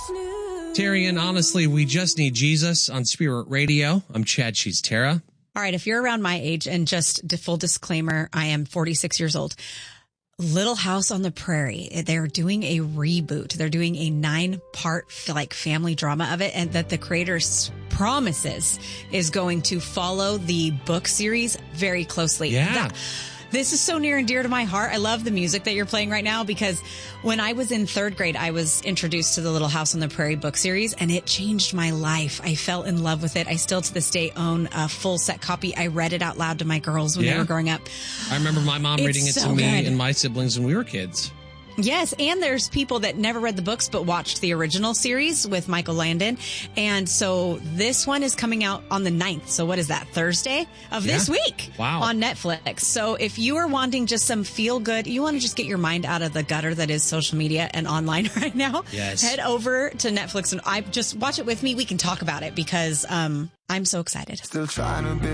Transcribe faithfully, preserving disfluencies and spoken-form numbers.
Terry, and honestly, we just need Jesus on Spirit Radio. I'm Chad. She's Tara. All right. If you're around my age, and just full disclaimer, I am forty-six years old. Little House on the Prairie. They're doing a reboot. They're doing a nine part like family drama of it, and that the creators promises is going to follow the book series very closely. Yeah. That, This is so near and dear to my heart. I love the music that you're playing right now, because when I was in third grade, I was introduced to the Little House on the Prairie book series, and it changed my life. I fell in love with it. I still to this day own a full set copy. I read it out loud to my girls when Yeah. they were growing up. I remember my mom It's reading it so to me good. and my siblings when we were kids. Yes, and there's people that never read the books but watched the original series with Michael Landon. And so this one is coming out on the ninth. So what is that, Thursday of Yeah. this week? Wow. On Netflix. So if you are wanting just some feel good, you want to just get your mind out of the gutter that is social media and online right now, Yes. head over to Netflix and I just watch it with me. We can talk about it, because um, I'm so excited. Still trying to build